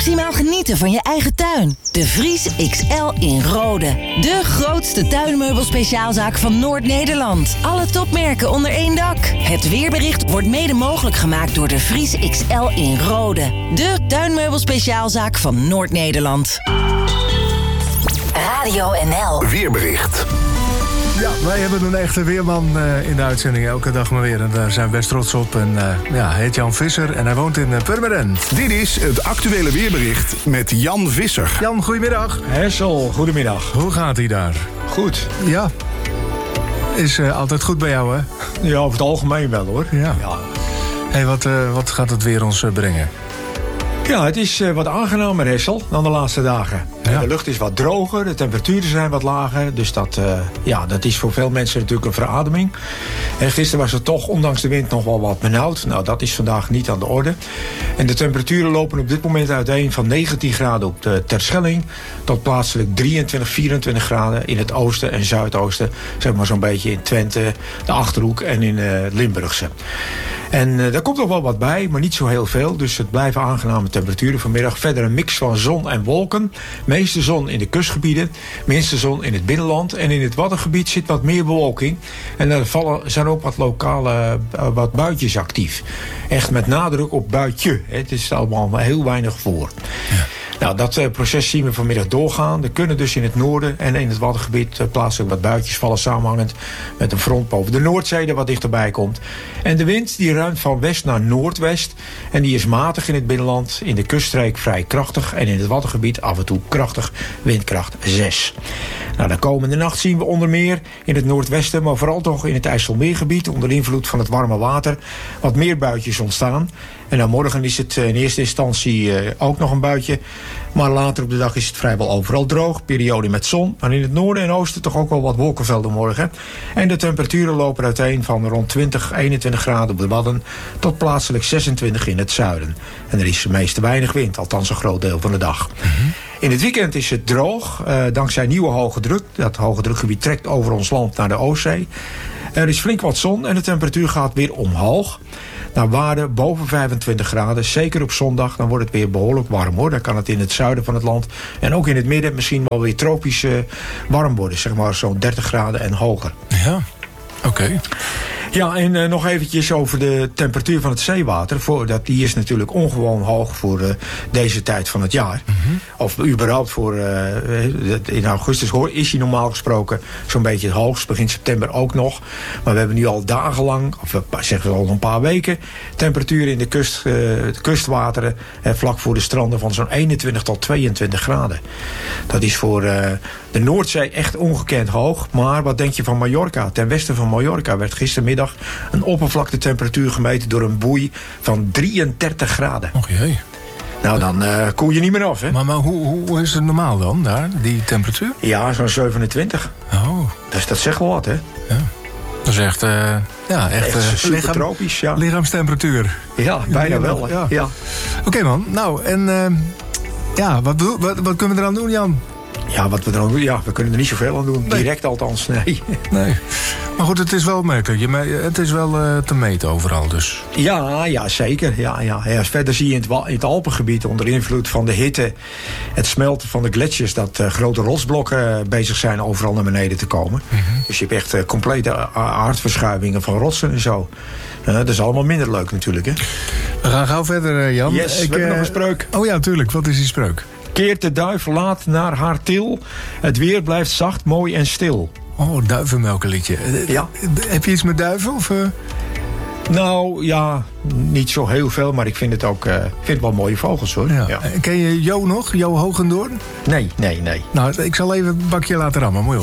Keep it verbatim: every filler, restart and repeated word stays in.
maximaal genieten van je eigen tuin. De Vries X L in Rode. De grootste tuinmeubelspeciaalzaak van Noord-Nederland. Alle topmerken onder één dak. Het weerbericht wordt mede mogelijk gemaakt door de Vries X L in Rode. De tuinmeubelspeciaalzaak van Noord-Nederland. Radio N L. Weerbericht. Ja, wij hebben een echte weerman uh, in de uitzending elke dag maar weer. En daar zijn we best trots op. En uh, ja, hij heet Jan Visser en hij woont in uh, Purmerend. Dit is het actuele weerbericht met Jan Visser. Jan, goedemiddag. Hessel, goedemiddag. Hoe gaat hij daar? Goed. Ja. Is uh, altijd goed bij jou, hè? Ja, over het algemeen wel, hoor. Ja. Ja, hey, wat, uh, wat gaat het weer ons uh, brengen? ja het is uh, wat aangenamer, Hessel, dan de laatste dagen. Ja. De lucht is wat droger, de temperaturen zijn wat lager. Dus dat, uh, ja, dat is voor veel mensen natuurlijk een verademing. En gisteren was het toch, ondanks de wind, nog wel wat benauwd. Nou, dat is vandaag niet aan de orde. En de temperaturen lopen op dit moment uiteen van negentien graden op de Terschelling... tot plaatselijk drieëntwintig, vierentwintig graden in het oosten en zuidoosten. Zeg maar zo'n beetje in Twente, de Achterhoek en in uh, Limburgse. En uh, daar komt nog wel wat bij, maar niet zo heel veel. Dus het blijven aangename temperaturen vanmiddag. Verder een mix van zon en wolken. Meeste zon in de kustgebieden, minste zon in het binnenland. En in het Waddengebied zit wat meer bewolking. En er vallen, zijn ook wat lokale uh, wat buitjes actief. Echt met nadruk op buitje. Het is allemaal heel weinig voor. Ja. Nou, dat uh, proces zien we vanmiddag doorgaan. Er kunnen dus in het noorden en in het Waddengebied uh, plaatselijk wat buitjes vallen, samenhangend met een front boven de Noordzee dat wat dichterbij komt. En de wind die ruimt van west naar noordwest. En die is matig in het binnenland, in de kuststreek vrij krachtig. En in het Waddengebied af en toe krachtig, windkracht zes. Nou, de komende nacht zien we onder meer in het noordwesten, maar vooral toch in het IJsselmeergebied, onder invloed van het warme water, wat meer buitjes ontstaan. En dan morgen is het in eerste instantie uh, ook nog een buitje. Maar later op de dag is het vrijwel overal droog. Periode met zon. Maar in het noorden en oosten toch ook wel wat wolkenvelden morgen. En de temperaturen lopen uiteen van rond twintig, eenentwintig graden op de Wadden tot plaatselijk zesentwintig in het zuiden. En er is meest weinig wind, althans een groot deel van de dag. Mm-hmm. In het weekend is het droog, uh, dankzij nieuwe hoge druk. Dat hoge drukgebied trekt over ons land naar de Oostzee. Er is flink wat zon en de temperatuur gaat weer omhoog. Naar waarde boven vijfentwintig graden. Zeker op zondag, dan wordt het weer behoorlijk warm, hoor. Dan kan het in het zuiden van het land en ook in het midden misschien wel weer tropisch uh, warm worden. Zeg maar zo'n dertig graden en hoger. Ja, oké. Okay. Ja, en uh, nog eventjes over de temperatuur van het zeewater. Voor, dat, die is natuurlijk ongewoon hoog voor uh, deze tijd van het jaar. Mm-hmm. Of überhaupt voor... Uh, in augustus is hij normaal gesproken zo'n beetje het hoogst. Begin september ook nog. Maar we hebben nu al dagenlang, of zeggen we al een paar weken, temperaturen in de, kust, uh, de kustwateren, uh, vlak voor de stranden, van zo'n eenentwintig tot tweeëntwintig graden. Dat is voor uh, de Noordzee echt ongekend hoog. Maar wat denk je van Mallorca? Ten westen van Mallorca werd gistermiddag een oppervlaktetemperatuur gemeten door een boei van drieëndertig graden. Och jee. Nou, dan uh, koel je niet meer af, hè? Maar, maar hoe, hoe is het normaal dan, daar, die temperatuur? Ja, zo'n zevenentwintig. Oh. Dus dat zegt wel wat, hè? Ja. Dat is echt, uh, ja, echt, echt uh, lichaam, tropisch, ja. Lichaamstemperatuur. Ja, bijna wel, ja. ja. Oké, okay, man. Nou, en uh, ja, wat, wat, wat kunnen we eraan doen, Jan? Ja, wat we dan doen, ja, we kunnen er niet zoveel aan doen. Nee. Direct althans, nee. Nee. Maar goed, het is wel merkelijk. Je me- het is wel uh, te meten overal dus. Ja, ja, zeker. Ja, ja. Ja, verder zie je in het, wa- in het Alpengebied onder invloed van de hitte, het smelten van de gletsjers, dat uh, grote rotsblokken uh, bezig zijn overal naar beneden te komen. Mm-hmm. Dus je hebt echt uh, complete aardverschuivingen van rotsen en zo. Uh, dat is allemaal minder leuk natuurlijk, hè? We gaan gauw verder, uh, Jan. Yes, Ik, we hebben uh, nog een spreuk. Oh ja, tuurlijk. Wat is die spreuk? Keert de duif laat naar haar til. Het weer blijft zacht, mooi en stil. Oh, duivenmelkenliedje. Ja. Heb je iets met duiven? Of, uh... Nou, ja, niet zo heel veel, maar ik vind het ook uh, vind het wel mooie vogels, hoor. Ja. Ja. Ken je Jo nog? Jo Hogendoorn? Nee, nee, nee. Nou, ik zal even een bakje laten rammen. Mooi hoor.